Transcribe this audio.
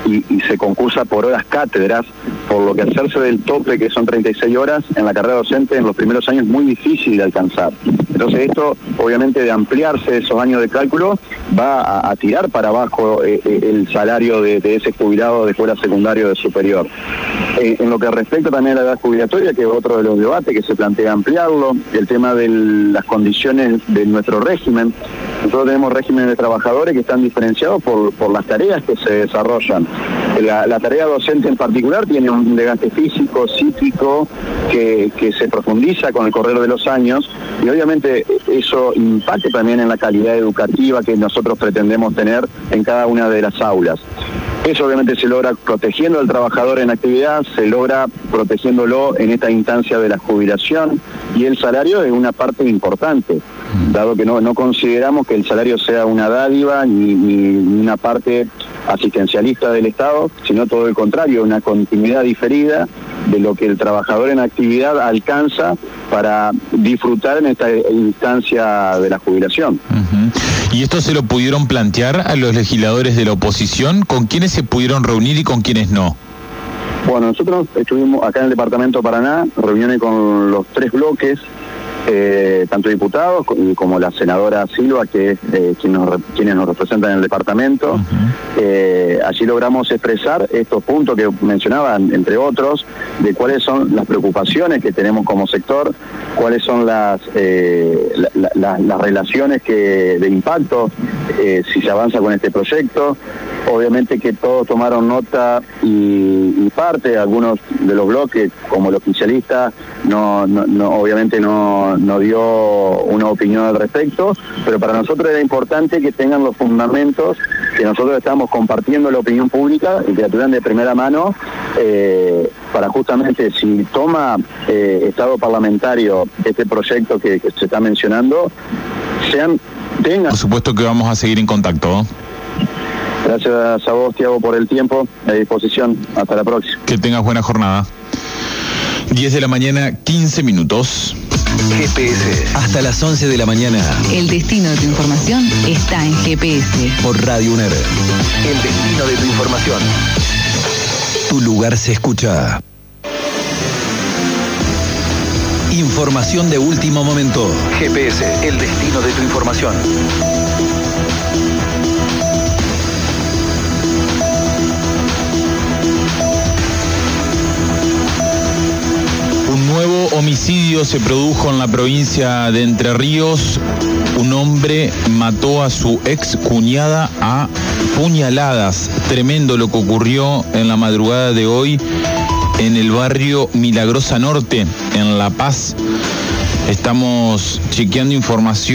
y se concursa por horas cátedras, por lo que hacerse del tope, que son 36 horas, en la carrera docente en los primeros años es muy difícil de alcanzar. Entonces esto, obviamente, de ampliarse esos años de cálculo, va a tirar para abajo el salario de ese jubilado de escuela secundaria o de superior. En lo que respecta también a la edad jubilatoria, que es otro de los debates que se plantea ampliarlo, el tema de las condiciones de nuestro régimen. Nosotros tenemos regímenes de trabajadores que están diferenciados por las tareas que se desarrollan. La tarea docente en particular tiene un desgaste físico, psíquico, que se profundiza con el correr de los años, y obviamente eso impacta también en la calidad educativa que nosotros pretendemos tener en cada una de las aulas. Eso obviamente se logra protegiendo al trabajador en actividad, se logra protegiéndolo en esta instancia de la jubilación, y el salario es una parte importante, dado que no consideramos que el salario sea una dádiva ni una parte asistencialista del Estado, sino todo el contrario, una continuidad diferida de lo que el trabajador en actividad alcanza para disfrutar en esta instancia de la jubilación. ¿Y esto se lo pudieron plantear a los legisladores de la oposición? ¿Con quiénes se pudieron reunir y con quiénes no? Bueno, nosotros estuvimos acá en el Departamento de Paraná, reuniones con los 3 bloques, tanto diputados como la senadora Silva, que es quienes nos representan en el departamento. Allí logramos expresar estos puntos que mencionaban, entre otros, de cuáles son las preocupaciones que tenemos como sector, cuáles son las relaciones de impacto si se avanza con este proyecto. Obviamente que todos tomaron nota y parte, algunos de los bloques, como el oficialista, obviamente no dio una opinión al respecto, pero para nosotros era importante que tengan los fundamentos que nosotros estamos compartiendo la opinión pública y que la tuvieran de primera mano, para justamente, si toma Estado parlamentario este proyecto que se está mencionando, tengan... Por supuesto que vamos a seguir en contacto. Gracias a vos, Tiago, por el tiempo, a disposición. Hasta la próxima. Que tengas buena jornada. 10 de la mañana, 15 minutos. GPS, hasta las 11 de la mañana. El destino de tu información está en GPS. Por Radio UNER. El destino de tu información. Tu lugar se escucha. Información de último momento. GPS, el destino de tu información. Un nuevo homicidio se produjo en la provincia de Entre Ríos. Un hombre mató a su ex cuñada a puñaladas. Tremendo lo que ocurrió en la madrugada de hoy en el barrio Milagrosa Norte, en La Paz. Estamos chequeando información.